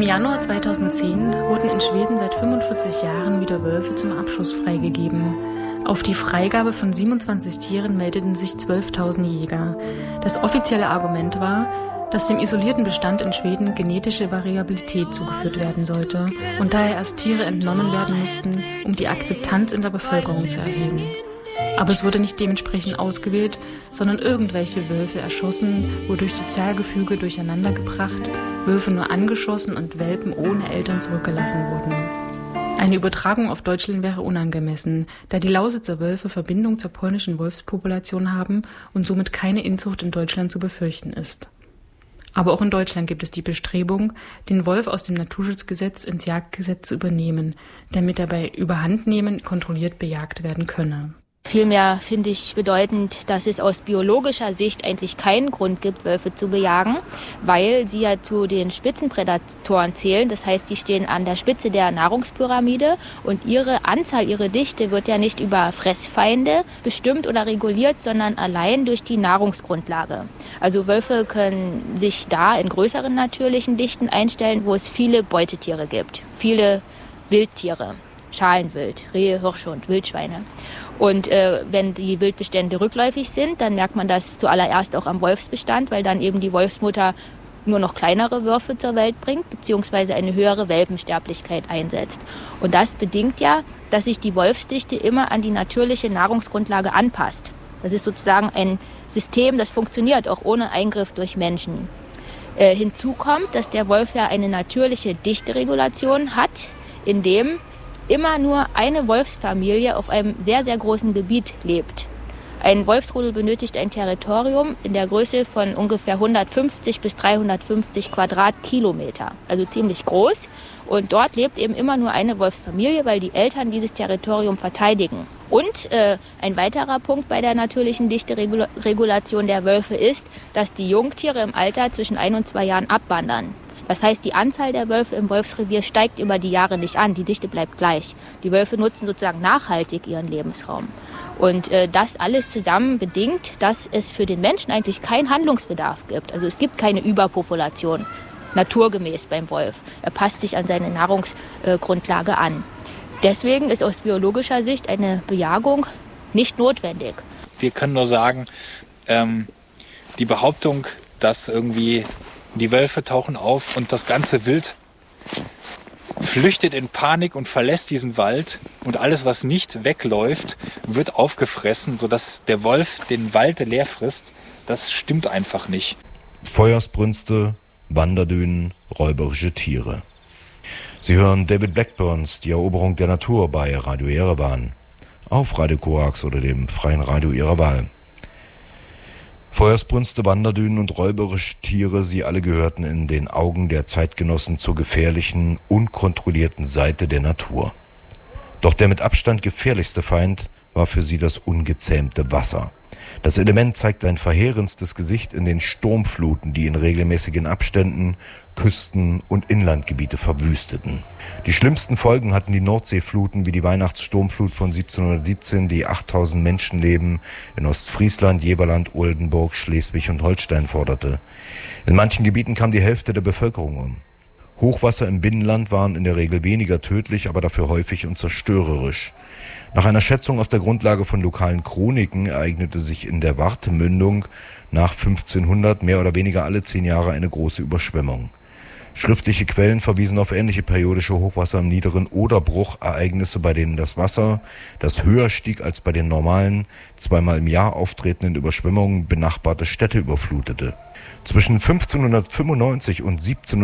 Januar 2010 wurden in Schweden seit 45 Jahren wieder Wölfe zum Abschuss freigegeben. Auf die Freigabe von 27 Tieren meldeten sich 12.000 Jäger. Das offizielle Argument war, dass dem isolierten Bestand in Schweden genetische Variabilität zugeführt werden sollte und daher erst Tiere entnommen werden mussten, um die Akzeptanz in der Bevölkerung zu erhöhen. Aber es wurde nicht dementsprechend ausgewählt, sondern irgendwelche Wölfe erschossen, wodurch Sozialgefüge durcheinandergebracht, Wölfe nur angeschossen und Welpen ohne Eltern zurückgelassen wurden. Eine Übertragung auf Deutschland wäre unangemessen, da die Lausitzer Wölfe Verbindung zur polnischen Wolfspopulation haben und somit keine Inzucht in Deutschland zu befürchten ist. Aber auch in Deutschland gibt es die Bestrebung, den Wolf aus dem Naturschutzgesetz ins Jagdgesetz zu übernehmen, damit er bei Überhandnehmen kontrolliert bejagt werden könne. Vielmehr finde ich bedeutend, dass es aus biologischer Sicht eigentlich keinen Grund gibt, Wölfe zu bejagen, weil sie ja zu den Spitzenprädatoren zählen. Das heißt, sie stehen an der Spitze der Nahrungspyramide und ihre Anzahl, ihre Dichte wird ja nicht über Fressfeinde bestimmt oder reguliert, sondern allein durch die Nahrungsgrundlage. Also Wölfe können sich da in größeren natürlichen Dichten einstellen, wo es viele Beutetiere gibt, viele Wildtiere, Schalenwild, Rehe, Hirsche und Wildschweine. Und wenn die Wildbestände rückläufig sind, dann merkt man das zuallererst auch am Wolfsbestand, weil dann eben die Wolfsmutter nur noch kleinere Würfe zur Welt bringt, beziehungsweise eine höhere Welpensterblichkeit einsetzt. Und das bedingt ja, dass sich die Wolfsdichte immer an die natürliche Nahrungsgrundlage anpasst. Das ist sozusagen ein System, das funktioniert, auch ohne Eingriff durch Menschen. Hinzu kommt, dass der Wolf ja eine natürliche Dichteregulation hat, in dem immer nur eine Wolfsfamilie auf einem sehr, sehr großen Gebiet lebt. Ein Wolfsrudel benötigt ein Territorium in der Größe von ungefähr 150 bis 350 Quadratkilometer, also ziemlich groß. Und dort lebt eben immer nur eine Wolfsfamilie, weil die Eltern dieses Territorium verteidigen. Und ein weiterer Punkt bei der natürlichen Dichteregulation der Wölfe ist, dass die Jungtiere im Alter zwischen 1 und 2 Jahren abwandern. Das heißt, die Anzahl der Wölfe im Wolfsrevier steigt über die Jahre nicht an, die Dichte bleibt gleich. Die Wölfe nutzen sozusagen nachhaltig ihren Lebensraum. Und das alles zusammen bedingt, dass es für den Menschen eigentlich keinen Handlungsbedarf gibt. Also es gibt keine Überpopulation, naturgemäß beim Wolf. Er passt sich an seine Nahrungsgrundlage an. Deswegen ist aus biologischer Sicht eine Bejagung nicht notwendig. Wir können nur sagen, die Behauptung, dass irgendwie die Wölfe tauchen auf und das ganze Wild flüchtet in Panik und verlässt diesen Wald und alles, was nicht wegläuft, wird aufgefressen, sodass der Wolf den Wald leer frisst. Das stimmt einfach nicht. Feuersbrünste, Wanderdünen, räuberische Tiere. Sie hören David Blackburns Die Eroberung der Natur bei Radio Yerevan auf Radio Koax oder dem freien Radio Ihrer Wahl. Feuersbrünste, Wanderdünen und räuberische Tiere, sie alle gehörten in den Augen der Zeitgenossen zur gefährlichen, unkontrollierten Seite der Natur. Doch der mit Abstand gefährlichste Feind war für sie das ungezähmte Wasser. Das Element zeigt ein verheerendstes Gesicht in den Sturmfluten, die in regelmäßigen Abständen Küsten- und Inlandgebiete verwüsteten. Die schlimmsten Folgen hatten die Nordseefluten wie die Weihnachtssturmflut von 1717, die 8000 Menschenleben in Ostfriesland, Jeverland, Oldenburg, Schleswig und Holstein forderte. In manchen Gebieten kam die Hälfte der Bevölkerung um. Hochwasser im Binnenland waren in der Regel weniger tödlich, aber dafür häufig und zerstörerisch. Nach einer Schätzung auf der Grundlage von lokalen Chroniken ereignete sich in der Wartemündung nach 1500 mehr oder weniger alle 10 Jahre eine große Überschwemmung. Schriftliche Quellen verwiesen auf ähnliche periodische Hochwasser im niederen Oderbruch, Ereignisse, bei denen das Wasser, das höher stieg als bei den normalen, 2-mal im Jahr auftretenden Überschwemmungen, benachbarte Städte überflutete. Zwischen 1595 und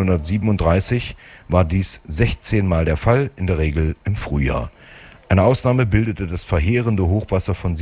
1737 war dies 16-mal der Fall, in der Regel im Frühjahr. Eine Ausnahme bildete das verheerende Hochwasser von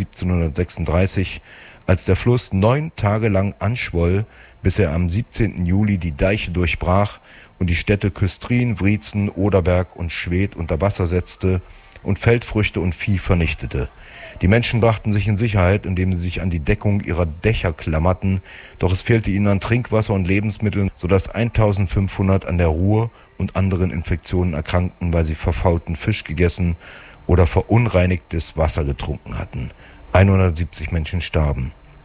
1736, als der Fluss 9 Tage lang anschwoll, bis er am 17. Juli die Deiche durchbrach und die Städte Küstrin, Wriezen, Oderberg und Schwedt unter Wasser setzte und Feldfrüchte und Vieh vernichtete. Die Menschen brachten sich in Sicherheit, indem sie sich an die Deckung ihrer Dächer klammerten, doch es fehlte ihnen an Trinkwasser und Lebensmitteln, sodass 1500 an der Ruhr und anderen Infektionen erkrankten, weil sie verfaulten Fisch gegessen oder verunreinigtes Wasser getrunken hatten. 170 Menschen starben.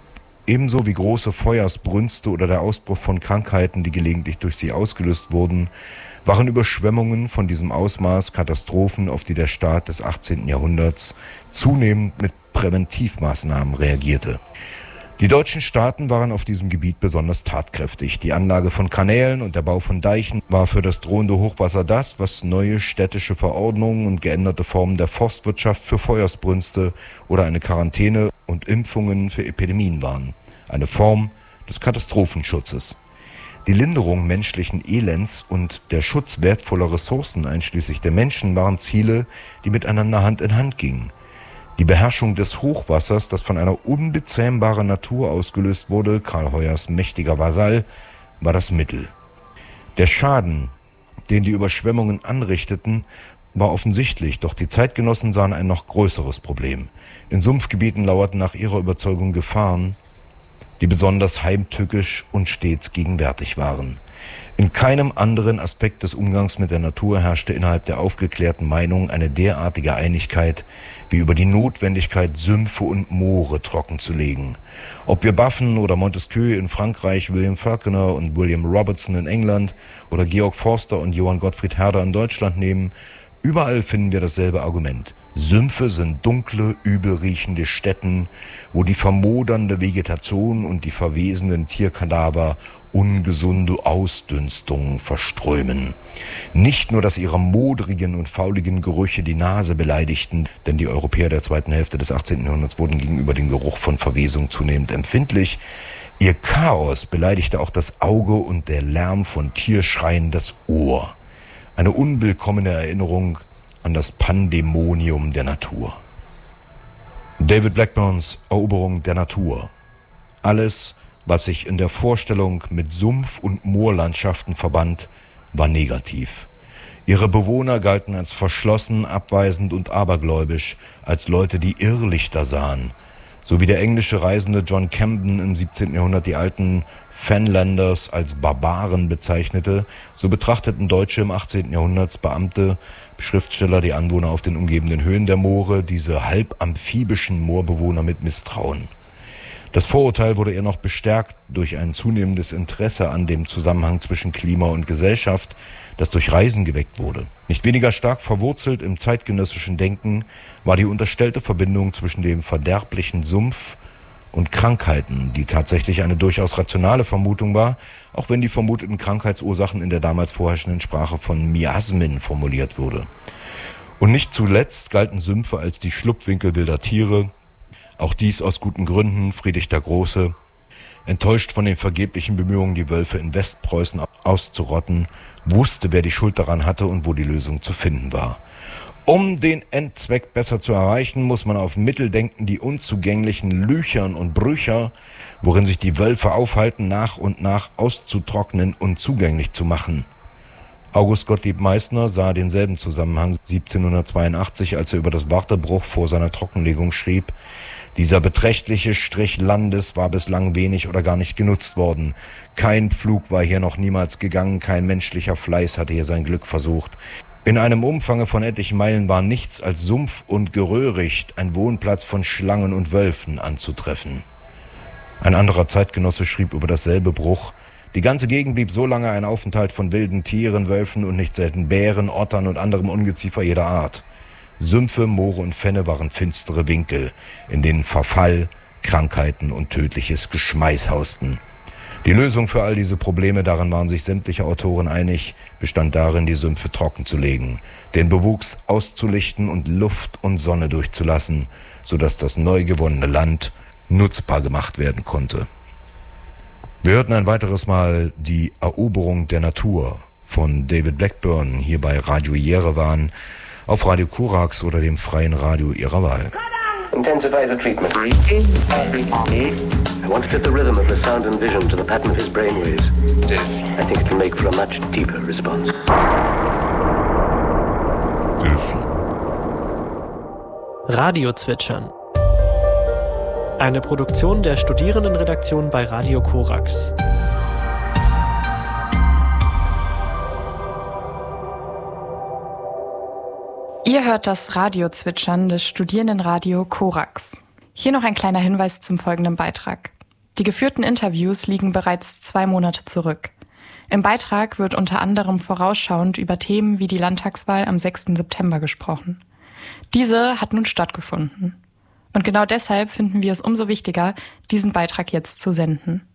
Ebenso wie große Feuersbrünste oder der Ausbruch von Krankheiten, die gelegentlich durch sie ausgelöst wurden, waren Überschwemmungen von diesem Ausmaß Katastrophen, auf die der Staat des 18. Jahrhunderts zunehmend mit Präventivmaßnahmen reagierte. Die deutschen Staaten waren auf diesem Gebiet besonders tatkräftig. Die Anlage von Kanälen und der Bau von Deichen war für das drohende Hochwasser das, was neue städtische Verordnungen und geänderte Formen der Forstwirtschaft für Feuersbrünste oder eine Quarantäne und Impfungen für Epidemien waren. Eine Form des Katastrophenschutzes. Die Linderung menschlichen Elends und der Schutz wertvoller Ressourcen, einschließlich der Menschen, waren Ziele, die miteinander Hand in Hand gingen. Die Beherrschung des Hochwassers, das von einer unbezähmbaren Natur ausgelöst wurde, Karl Heuers mächtiger Vasall, war das Mittel. Der Schaden, den die Überschwemmungen anrichteten, war offensichtlich, doch die Zeitgenossen sahen ein noch größeres Problem. In Sumpfgebieten lauerten nach ihrer Überzeugung Gefahren, die besonders heimtückisch und stets gegenwärtig waren. In keinem anderen Aspekt des Umgangs mit der Natur herrschte innerhalb der aufgeklärten Meinung eine derartige Einigkeit wie über die Notwendigkeit, Sümpfe und Moore trockenzulegen. Ob wir Buffon oder Montesquieu in Frankreich, William Falconer und William Robertson in England oder Georg Forster und Johann Gottfried Herder in Deutschland nehmen, überall finden wir dasselbe Argument. Sümpfe sind dunkle, übelriechende Stätten, wo die vermodernde Vegetation und die verwesenden Tierkadaver ungesunde Ausdünstungen verströmen. Nicht nur, dass ihre modrigen und fauligen Gerüche die Nase beleidigten, denn die Europäer der zweiten Hälfte des 18. Jahrhunderts wurden gegenüber dem Geruch von Verwesung zunehmend empfindlich. Ihr Chaos beleidigte auch das Auge und der Lärm von Tierschreien das Ohr. Eine unwillkommene Erinnerung an das Pandemonium der Natur. David Blackburns Eroberung der Natur. Alles, was sich in der Vorstellung mit Sumpf- und Moorlandschaften verband, war negativ. Ihre Bewohner galten als verschlossen, abweisend und abergläubisch, als Leute, die Irrlichter sahen. So wie der englische Reisende John Camden im 17. Jahrhundert die alten Fenlanders als Barbaren bezeichnete, so betrachteten Deutsche im 18. Jahrhundert Beamte, Schriftsteller, die Anwohner auf den umgebenden Höhen der Moore, diese halb amphibischen Moorbewohner mit Misstrauen. Das Vorurteil wurde eher noch bestärkt durch ein zunehmendes Interesse an dem Zusammenhang zwischen Klima und Gesellschaft, das durch Reisen geweckt wurde. Nicht weniger stark verwurzelt im zeitgenössischen Denken war die unterstellte Verbindung zwischen dem verderblichen Sumpf und Krankheiten, die tatsächlich eine durchaus rationale Vermutung war, auch wenn die vermuteten Krankheitsursachen in der damals vorherrschenden Sprache von Miasmen formuliert wurde. Und nicht zuletzt galten Sümpfe als die Schlupfwinkel wilder Tiere, auch dies aus guten Gründen. Friedrich der Große, enttäuscht von den vergeblichen Bemühungen, die Wölfe in Westpreußen auszurotten, wusste, wer die Schuld daran hatte und wo die Lösung zu finden war. Um den Endzweck besser zu erreichen, muss man auf Mittel denken, die unzugänglichen Lüchern und Brücher, worin sich die Wölfe aufhalten, nach und nach auszutrocknen und zugänglich zu machen. August Gottlieb Meissner sah denselben Zusammenhang 1782, als er über das Wartebruch vor seiner Trockenlegung schrieb: Dieser beträchtliche Strich Landes war bislang wenig oder gar nicht genutzt worden. Kein Pflug war hier noch niemals gegangen, kein menschlicher Fleiß hatte hier sein Glück versucht. In einem Umfange von etlichen Meilen war nichts als Sumpf und Geröhricht, ein Wohnplatz von Schlangen und Wölfen, anzutreffen. Ein anderer Zeitgenosse schrieb über dasselbe Bruch: Die ganze Gegend blieb so lange ein Aufenthalt von wilden Tieren, Wölfen und nicht selten Bären, Ottern und anderem Ungeziefer jeder Art. Sümpfe, Moore und Fenne waren finstere Winkel, in denen Verfall, Krankheiten und tödliches Geschmeiß hausten. Die Lösung für all diese Probleme, darin waren sich sämtliche Autoren einig, bestand darin, die Sümpfe trockenzulegen, den Bewuchs auszulichten und Luft und Sonne durchzulassen, sodass das neu gewonnene Land nutzbar gemacht werden konnte. Wir hörten ein weiteres Mal die Eroberung der Natur von David Blackburn hier bei Radio Jerewan, auf Radio Korax oder dem freien Radio Ihrer Wahl. Intensify the treatment. I want to fit the rhythm of the sound and vision to the pattern of his brainwaves. I think it will make for a much deeper response. Radio-Zwitschern. Eine Produktion der Studierendenredaktion bei Radio Korax. Ihr hört das Radio-Zwitschern des Studierendenradio Korax. Hier noch ein kleiner Hinweis zum folgenden Beitrag. Die geführten Interviews liegen bereits 2 Monate zurück. Im Beitrag wird unter anderem vorausschauend über Themen wie die Landtagswahl am 6. September gesprochen. Diese hat nun stattgefunden. Und genau deshalb finden wir es umso wichtiger, diesen Beitrag jetzt zu senden.